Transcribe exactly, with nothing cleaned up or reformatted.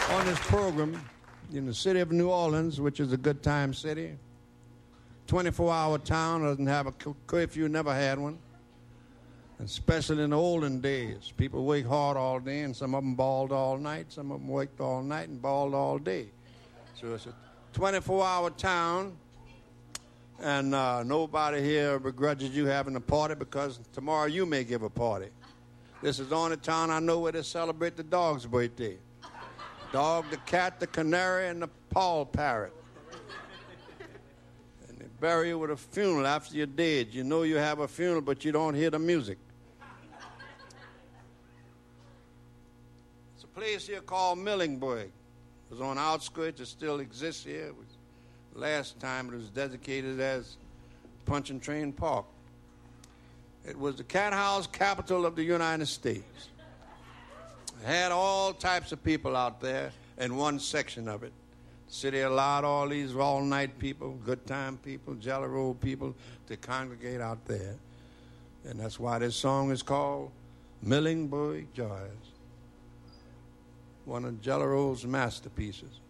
On this program, in the city of New Orleans, which is a good time city, twenty-four hour town, doesn't have a curfew, never had one. Especially in the olden days, people work hard all day, and some of them balled all night. Some of them worked all night and balled all day. So it's a twenty-four hour town, and uh, nobody here begrudges you having a party because tomorrow you may give a party. This is the only town I know where they celebrate the dog's birthday. Dog, the cat, the canary, and the Paul parrot. And they bury you with a funeral after you're dead. You know you have a funeral, but you don't hear the music. It's a place here called Millingburg. It was on the outskirts. It still exists here. It was, last time it was dedicated as Punch and Train Park. It was the cat house capital of the United States. Had all types of people out there in one section of it. The city allowed all these all-night people, good time people, Jelly Roll people to congregate out there. And that's why this song is called Millingburg Joys, one of Jelly Roll's masterpieces.